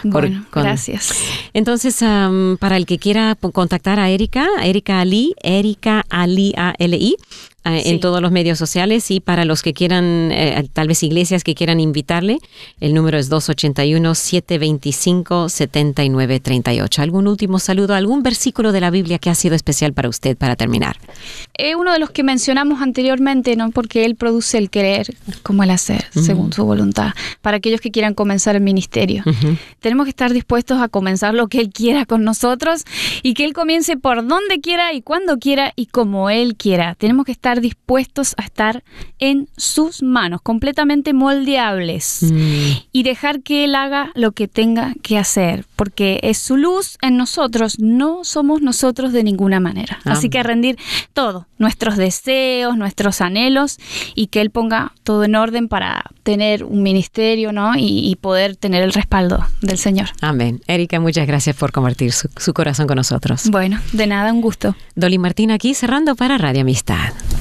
Bueno, gracias. Entonces, para el que quiera contactar a Erika Ali, Ali, en todos los medios sociales, y para los que quieran, tal vez iglesias que quieran invitarle, el número es 281-725-7938. ¿Algún último saludo, algún versículo de la Biblia que ha sido especial para usted para terminar? Uno de los que mencionamos anteriormente, ¿no? Porque Él produce el querer como el hacer, según su voluntad, para aquellos que quieran comenzar el ministerio. Tenemos que estar dispuestos a comenzar lo que Él quiera con nosotros, y que Él comience por donde quiera y cuando quiera y como Él quiera. Tenemos que estar dispuestos a estar en sus manos, completamente moldeables, y dejar que Él haga lo que tenga que hacer, porque es su luz en nosotros, no somos nosotros de ninguna manera. Así que rendir todo, nuestros deseos, nuestros anhelos, y que Él ponga todo en orden para tener un ministerio, ¿no? Y poder tener el respaldo del Señor. Amén. Erika, muchas gracias por compartir su corazón con nosotros. Bueno, de nada, un gusto. Dolly Martín aquí cerrando para Radio Amistad.